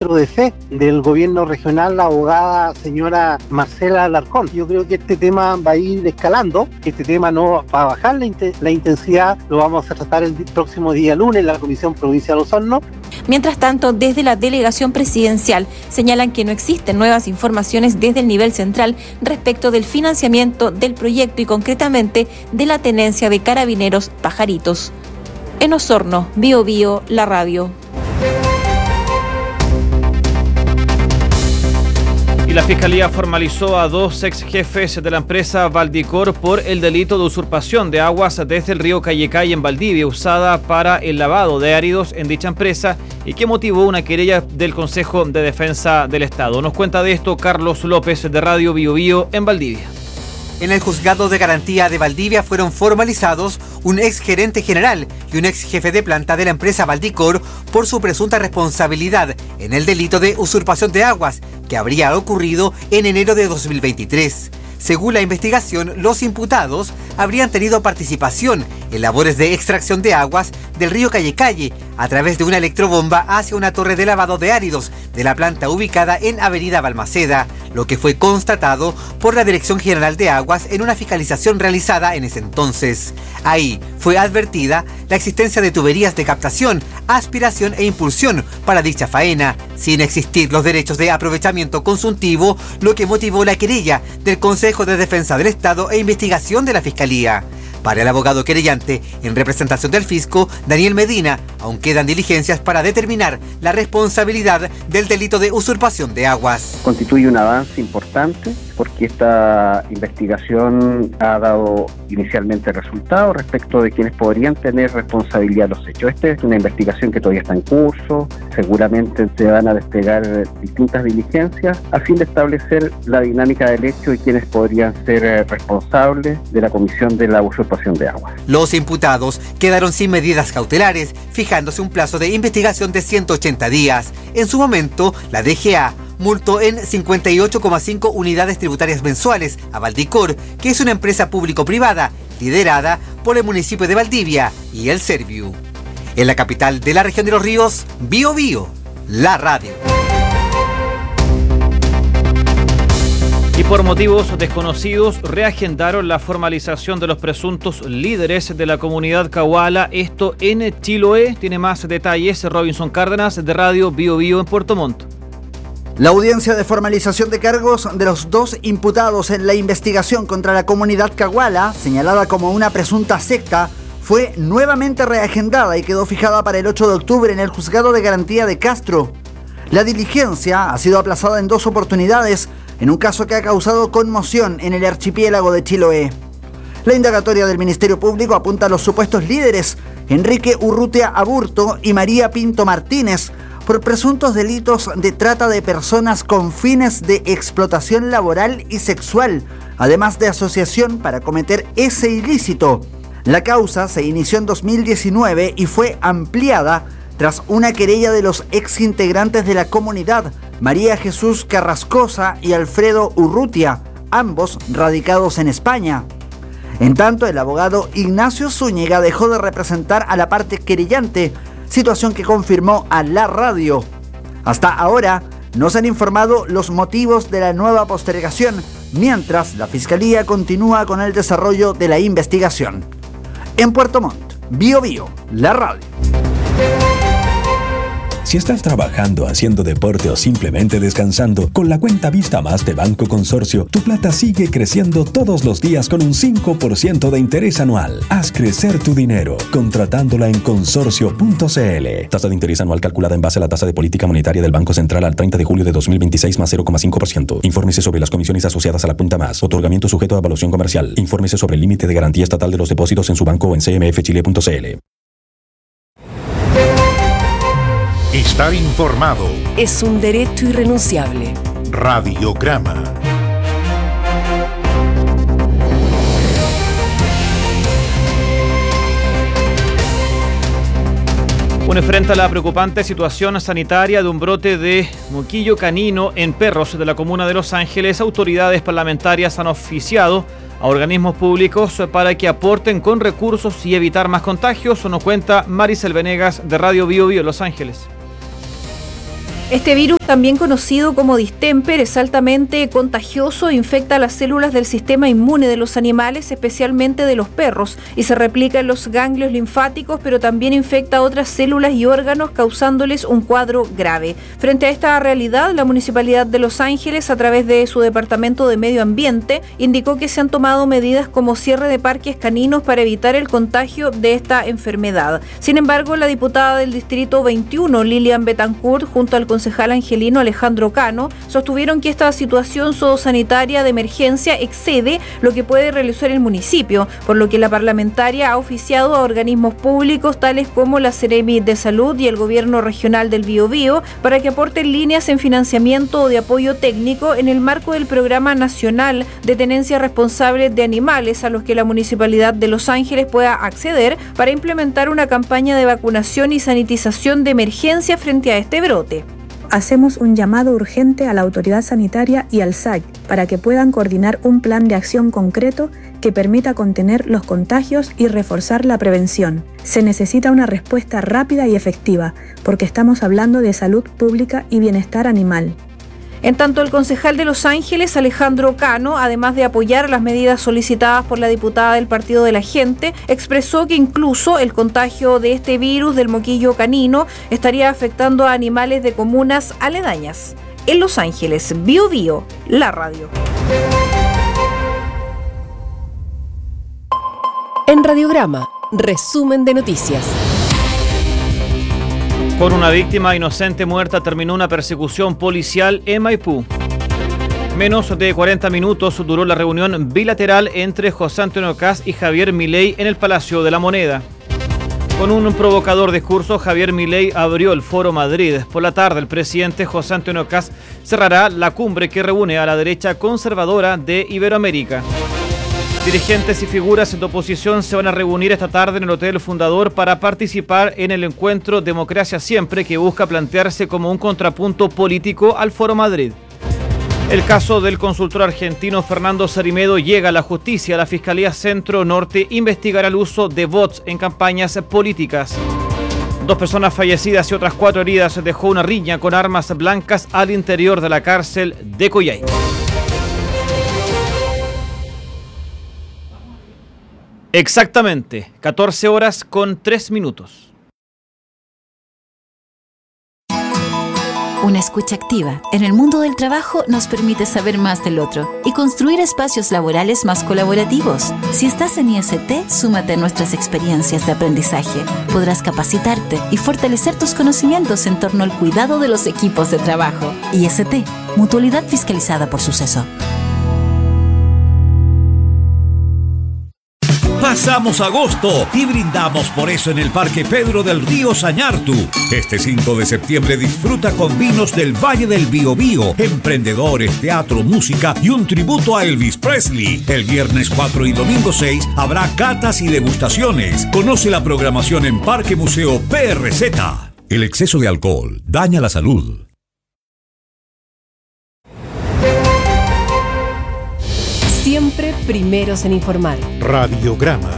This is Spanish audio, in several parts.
ministro de Fe del gobierno regional, la abogada señora Marcela Alarcón. Yo creo que este tema va a ir escalando, que este tema no va a bajar la intensidad, lo vamos a tratar el próximo día lunes en la Comisión Provincial de Osorno. Mientras tanto, desde la delegación presidencial señalan que no existen nuevas informaciones desde el nivel central respecto del financiamiento del proyecto y concretamente de la tenencia de Carabineros Pajaritos. En Osorno, Bío Bío, la radio. Y la Fiscalía formalizó a 2 ex jefes de la empresa Valdicor por el delito de usurpación de aguas desde el río Callecay en Valdivia, usada para el lavado de áridos en dicha empresa y que motivó una querella del Consejo de Defensa del Estado. Nos cuenta de esto Carlos López de Radio Bío Bío en Valdivia. En el Juzgado de Garantía de Valdivia fueron formalizados un ex gerente general y un ex jefe de planta de la empresa Valdicor por su presunta responsabilidad en el delito de usurpación de aguas que habría ocurrido en enero de 2023. Según la investigación, los imputados habrían tenido participación en labores de extracción de aguas del río Callecay a través de una electrobomba hacia una torre de lavado de áridos de la planta ubicada en Avenida Balmaceda, lo que fue constatado por la Dirección General de Aguas en una fiscalización realizada en ese entonces. Ahí fue advertida la existencia de tuberías de captación, aspiración e impulsión para dicha faena, sin existir los derechos de aprovechamiento consultivo, lo que motivó la querella del Consejo de Defensa del Estado e investigación de la Fiscalía. Para el abogado querellante, en representación del fisco, Daniel Medina, aún quedan diligencias para determinar la responsabilidad del delito de usurpación de aguas. Constituye un avance importante porque esta investigación ha dado inicialmente resultados respecto de quienes podrían tener responsabilidad de los hechos. Esta es una investigación que todavía está en curso, seguramente se van a desplegar distintas diligencias a fin de establecer la dinámica del hecho y quienes podrían ser responsables de la comisión de la usurpación de agua. Los imputados quedaron sin medidas cautelares, fijándose un plazo de investigación de 180 días. En su momento, la DGA multó en 58,5 unidades tributarias mensuales a Valdicor, que es una empresa público-privada liderada por el municipio de Valdivia y el Serviu. En la capital de la región de Los Ríos, Bío Bío, la radio. Y por motivos desconocidos reagendaron la formalización de los presuntos líderes de la comunidad Cahuala, esto en Chiloé. Tiene más detalles Robinson Cárdenas de Radio Bío Bío en Puerto Montt. La audiencia de formalización de cargos de los 2 imputados en la investigación contra la comunidad Cahuala, señalada como una presunta secta, fue nuevamente reagendada y quedó fijada para el 8 de octubre en el Juzgado de Garantía de Castro. La diligencia ha sido aplazada en 2 oportunidades, en un caso que ha causado conmoción en el archipiélago de Chiloé. La indagatoria del Ministerio Público apunta a los supuestos líderes Enrique Urrutia Aburto y María Pinto Martínez por presuntos delitos de trata de personas con fines de explotación laboral y sexual, además de asociación para cometer ese ilícito. La causa se inició en 2019 y fue ampliada tras una querella de los exintegrantes de la comunidad, María Jesús Carrascosa y Alfredo Urrutia, ambos radicados en España. En tanto, el abogado Ignacio Zúñiga dejó de representar a la parte querellante, situación que confirmó a la radio. Hasta ahora no se han informado los motivos de la nueva postergación, mientras la Fiscalía continúa con el desarrollo de la investigación. En Puerto Montt, Bío Bío, la radio. Si estás trabajando, haciendo deporte o simplemente descansando, con la cuenta Vista Más de Banco Consorcio, tu plata sigue creciendo todos los días con un 5% de interés anual. Haz crecer tu dinero, contratándola en consorcio.cl. Tasa de interés anual calculada en base a la tasa de política monetaria del Banco Central al 30 de julio de 2026 más 0,5%. Infórmese sobre las comisiones asociadas a la cuenta Más. Otorgamiento sujeto a evaluación comercial. Infórmese sobre el límite de garantía estatal de los depósitos en su banco o en cmfchile.cl. Estar informado es un derecho irrenunciable. Radiograma. Bueno, frente a la preocupante situación sanitaria de un brote de moquillo canino en perros de la comuna de Los Ángeles, autoridades parlamentarias han oficiado a organismos públicos para que aporten con recursos y evitar más contagios. Nos cuenta Maricel Venegas de Radio Bío Bío Los Ángeles. Este virus también conocido como distemper, es altamente contagioso e infecta las células del sistema inmune de los animales, especialmente de los perros, y se replica en los ganglios linfáticos, pero también infecta otras células y órganos, causándoles un cuadro grave. Frente a esta realidad, la Municipalidad de Los Ángeles, a través de su Departamento de Medio Ambiente, indicó que se han tomado medidas como cierre de parques caninos para evitar el contagio de esta enfermedad. Sin embargo, la diputada del Distrito 21, Lilian Betancourt, junto al concejal angelino Alejandro Cano, sostuvieron que esta situación zoosanitaria de emergencia excede lo que puede realizar el municipio, por lo que la parlamentaria ha oficiado a organismos públicos tales como la Seremi de Salud y el Gobierno Regional del Biobío para que aporten líneas en financiamiento o de apoyo técnico en el marco del Programa Nacional de Tenencia Responsable de Animales, a los que la Municipalidad de Los Ángeles pueda acceder para implementar una campaña de vacunación y sanitización de emergencia frente a este brote. Hacemos un llamado urgente a la autoridad sanitaria y al SAC para que puedan coordinar un plan de acción concreto que permita contener los contagios y reforzar la prevención. Se necesita una respuesta rápida y efectiva, porque estamos hablando de salud pública y bienestar animal. En tanto, el concejal de Los Ángeles, Alejandro Cano, además de apoyar las medidas solicitadas por la diputada del Partido de la Gente, expresó que incluso el contagio de este virus del moquillo canino estaría afectando a animales de comunas aledañas. En Los Ángeles, Biobío, la radio. En Radiograma, resumen de noticias. Con una víctima inocente muerta terminó una persecución policial en Maipú. Menos de 40 minutos duró la reunión bilateral entre José Antonio Kast y Javier Milei en el Palacio de la Moneda. Con un provocador discurso, Javier Milei abrió el Foro Madrid. Por la tarde, el presidente José Antonio Kast cerrará la cumbre que reúne a la derecha conservadora de Iberoamérica. Dirigentes y figuras de oposición se van a reunir esta tarde en el Hotel Fundador para participar en el encuentro Democracia Siempre, que busca plantearse como un contrapunto político al Foro Madrid. El caso del consultor argentino Fernando Sarimedo llega a la justicia. La Fiscalía Centro Norte investigará el uso de bots en campañas políticas. 2 personas fallecidas y otras 4 heridas dejó una riña con armas blancas al interior de la cárcel de Coyhaique. Exactamente, 14 horas con 3 minutos. Una escucha activa en el mundo del trabajo nos permite saber más del otro y construir espacios laborales más colaborativos. Si estás en IST, súmate a nuestras experiencias de aprendizaje. Podrás capacitarte y fortalecer tus conocimientos en torno al cuidado de los equipos de trabajo. IST, Mutualidad fiscalizada por Suceso. Pasamos agosto y brindamos por eso en el Parque Pedro del Río Sañartu. Este 5 de septiembre disfruta con vinos del Valle del Biobío, emprendedores, teatro, música y un tributo a Elvis Presley. El viernes 4 y domingo 6 habrá catas y degustaciones. Conoce la programación en Parque Museo PRZ. El exceso de alcohol daña la salud. Siempre primeros en informar. Radiograma.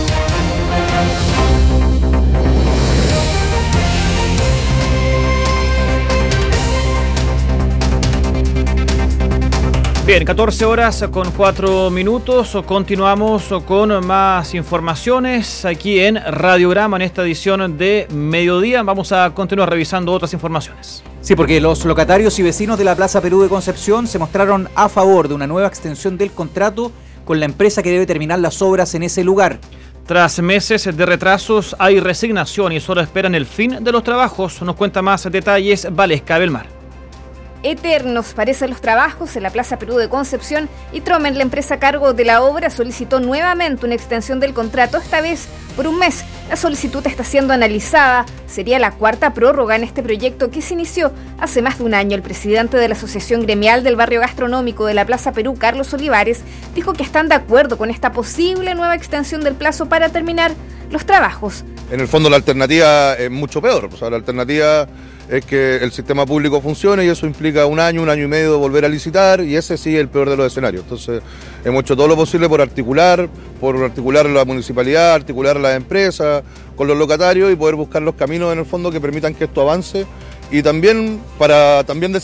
Bien, 14 horas con 4 minutos. Continuamos con más informaciones aquí en Radiograma en esta edición de mediodía. Vamos a continuar revisando otras informaciones. Sí, porque los locatarios y vecinos de la Plaza Perú de Concepción se mostraron a favor de una nueva extensión del contrato con la empresa que debe terminar las obras en ese lugar. Tras meses de retrasos, hay resignación y solo esperan el fin de los trabajos. Nos cuenta más detalles Valesca Belmar. Eternos parecen los trabajos en la Plaza Perú de Concepción y Tromen, la empresa a cargo de la obra, solicitó nuevamente una extensión del contrato, esta vez por un mes. La solicitud está siendo analizada. Sería la 4ª prórroga en este proyecto que se inició hace más de un año. El presidente de la Asociación Gremial del Barrio Gastronómico de la Plaza Perú, Carlos Olivares, dijo que están de acuerdo con esta posible nueva extensión del plazo para terminar los trabajos. En el fondo la alternativa es mucho peor. O sea, la alternativa es que el sistema público funcione y eso implica un año y medio de volver a licitar, y ese sí es el peor de los escenarios. Entonces hemos hecho todo lo posible por articular la municipalidad, articular las empresas con los locatarios y poder buscar los caminos en el fondo que permitan que esto avance, y también para